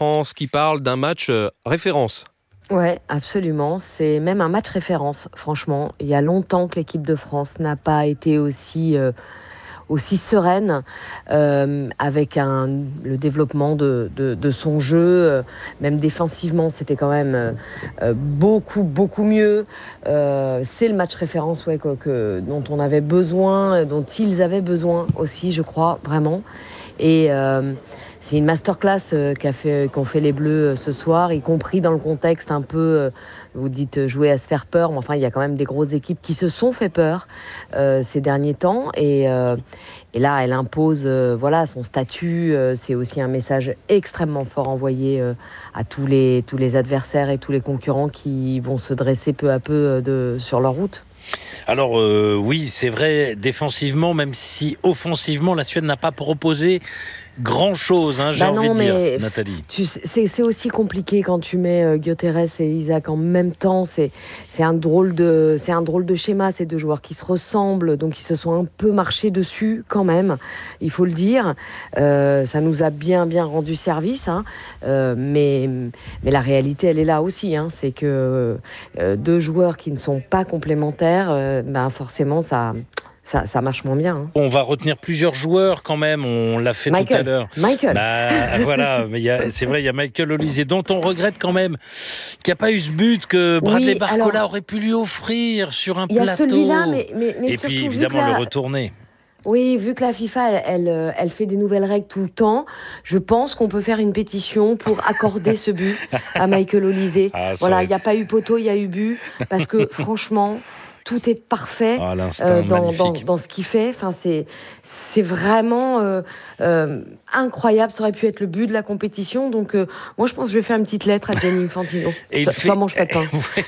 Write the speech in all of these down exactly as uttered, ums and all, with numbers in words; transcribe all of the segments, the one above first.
France qui parle d'un match euh, référence. Ouais, absolument. C'est même un match référence, franchement. Il y a longtemps que l'équipe de France n'a pas été aussi, euh, aussi sereine euh, avec un, le développement de, de, de son jeu. Euh, même défensivement, c'était quand même euh, beaucoup, beaucoup mieux. Euh, c'est le match référence ouais, que, que, dont on avait besoin, dont ils avaient besoin aussi, je crois, vraiment. Et euh, c'est une masterclass euh, qu'a fait, qu'ont fait les Bleus euh, ce soir, y compris dans le contexte un peu, euh, vous dites euh, jouer à se faire peur, mais enfin il y a quand même des grosses équipes qui se sont fait peur euh, ces derniers temps. Et, euh, et là, elle impose euh, voilà, son statut. Euh, c'est aussi un message extrêmement fort envoyé euh, à tous les, tous les adversaires et tous les concurrents qui vont se dresser peu à peu euh, de, sur leur route. Alors euh, oui, c'est vrai, défensivement, même si offensivement, la Suède n'a pas proposé grand-chose, hein, j'ai Bah envie non, de dire, mais Nathalie. tu, c'est, c'est aussi compliqué quand tu mets euh, Gyökeres et Isaac en même temps. C'est, c'est, un drôle de, c'est un drôle de schéma, ces deux joueurs qui se ressemblent, donc ils se sont un peu marchés dessus quand même, il faut le dire. Euh, ça nous a bien, bien rendu service, hein. euh, mais, mais la réalité, elle est là aussi. Hein. C'est que euh, deux joueurs qui ne sont pas complémentaires, euh, ben forcément, ça... Ça, ça marche moins bien. Hein. On va retenir plusieurs joueurs quand même, on l'a fait Michael. tout à l'heure. Michael. Bah voilà, mais y a, c'est vrai, il y a Michael Olise, dont on regrette quand même qu'il n'y a pas eu ce but que Bradley oui, Barcola alors, aurait pu lui offrir sur un plateau. Il y a celui-là, mais, mais, mais et surtout, puis évidemment la... le retourner. Oui, vu que la FIFA, elle, elle, elle fait des nouvelles règles tout le temps, je pense qu'on peut faire une pétition pour accorder ce but à Michael Olise. Ah, voilà, il n'y a pas eu poteau, il y a eu but, parce que franchement... Tout est parfait ah, euh, dans, dans, dans ce qu'il fait. Enfin, c'est, c'est vraiment euh, euh, incroyable. Ça aurait pu être le but de la compétition. Donc, euh, moi, je pense que je vais faire une petite lettre à Gianni Infantino. Et ça, il fait... ça mange pas de pain.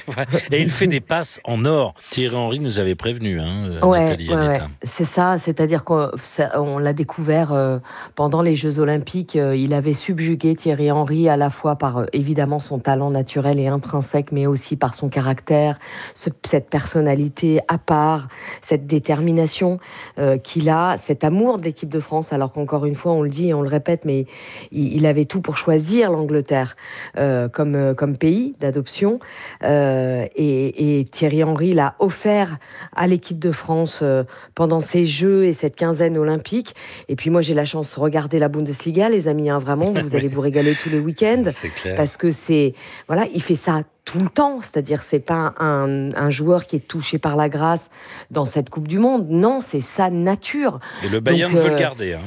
Et il fait des passes en or. Thierry Henry nous avait prévenu, hein, ouais, Nathalie ouais, ouais, c'est ça. C'est-à-dire qu'on ça, on l'a découvert euh, pendant les Jeux Olympiques. Euh, il avait subjugué Thierry Henry à la fois par, euh, évidemment, son talent naturel et intrinsèque, mais aussi par son caractère, ce, cette personnalité à part, cette détermination euh, qu'il a, cet amour de l'équipe de France, alors qu'encore une fois, on le dit et on le répète, mais il, il avait tout pour choisir l'Angleterre euh, comme, euh, comme pays d'adoption. Euh, et, et Thierry Henry l'a offert à l'équipe de France euh, pendant ces Jeux et cette quinzaine olympique. Et puis moi, j'ai la chance de regarder la Bundesliga, les amis, hein, vraiment, vous allez vous régaler tous les week-ends. C'est clair. Parce que c'est... Voilà, il fait ça tout le temps, c'est-à-dire c'est pas un, un joueur qui est touché par la grâce dans cette Coupe du Monde, non, c'est sa nature. Et le Bayern Donc, veut euh, le garder. Hein.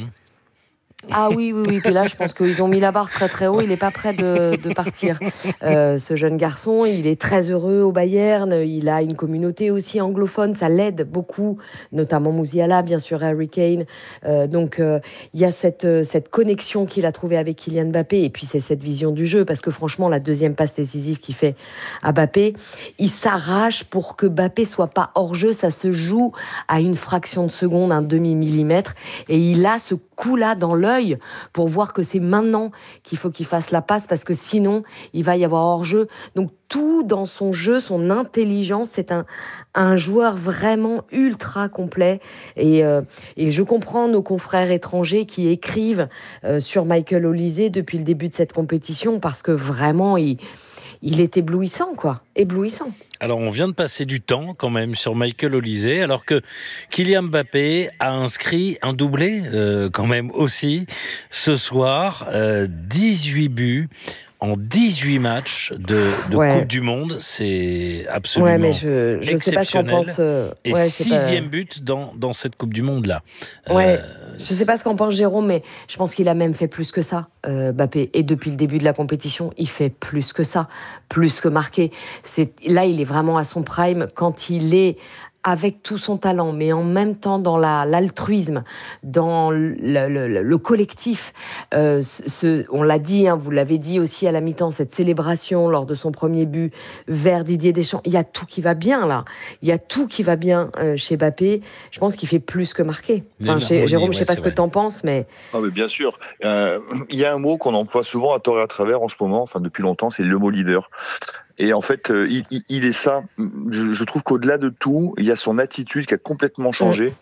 Ah oui, oui, oui. Puis là, je pense qu'ils ont mis la barre très, très haut. Il n'est pas prêt de, de partir. Euh, ce jeune garçon, il est très heureux au Bayern. Il a une communauté aussi anglophone. Ça l'aide beaucoup, notamment Musiala, bien sûr, Harry Kane. Euh, donc, euh, il y a cette, cette connexion qu'il a trouvée avec Kylian Mbappé. Et puis, c'est cette vision du jeu. Parce que franchement, la deuxième passe décisive qu'il fait à Mbappé, il s'arrache pour que Mbappé soit pas hors jeu. Ça se joue à une fraction de seconde, un demi-millimètre. Et il a ce coup-là dans l'œil pour voir que c'est maintenant qu'il faut qu'il fasse la passe parce que sinon, il va y avoir hors-jeu. Donc, tout dans son jeu, son intelligence, c'est un, un joueur vraiment ultra complet. Et, euh, et je comprends nos confrères étrangers qui écrivent euh, sur Michael Olise depuis le début de cette compétition parce que vraiment, il, il est éblouissant, quoi. Éblouissant. Alors, on vient de passer du temps quand même sur Michael Olise, alors que Kylian Mbappé a inscrit un doublé euh, quand même aussi ce soir, euh, dix-huit buts en dix-huit matchs de, de ouais. Coupe du Monde. C'est absolument ouais, mais je, je sais pas ce qu'on pense. Euh, Et ouais, sixième pas... but dans, dans cette Coupe du Monde-là. Ouais. Euh, Je ne sais pas ce qu'en pense Jérôme, mais je pense qu'il a même fait plus que ça, euh, Mbappé. Et depuis le début de la compétition, il fait plus que ça, plus que marquer. C'est, là, il est vraiment à son prime quand il est avec tout son talent, mais en même temps dans la, l'altruisme, dans le, le, le, le collectif. Euh, ce, on l'a dit, hein, vous l'avez dit aussi à la mi-temps, cette célébration lors de son premier but vers Didier Deschamps. Il y a tout qui va bien, là. Il y a tout qui va bien euh, chez Mbappé. Je pense qu'il fait plus que marquer. Enfin, chez, Jérôme, ouais, je ne sais pas ce vrai. que tu en penses, mais... Ah, mais bien sûr. Euh, il y a un mot qu'on emploie souvent à tort et à travers en ce moment, enfin depuis longtemps, c'est le mot leader. Et en fait, euh, il, il est ça. Je, je trouve qu'au-delà de tout, il y a son attitude qui a complètement changé.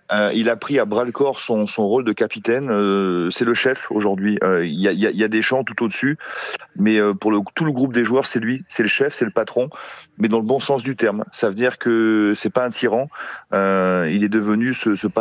Euh, il a pris à bras le corps son, son rôle de capitaine. Euh, c'est le chef aujourd'hui. Il euh, y, a, y, a, y a des champs tout au-dessus, mais euh, pour le, tout le groupe des joueurs, c'est lui, c'est le chef, c'est le patron, mais dans le bon sens du terme. Ça veut dire que c'est pas un tyran. Euh, il est devenu ce, ce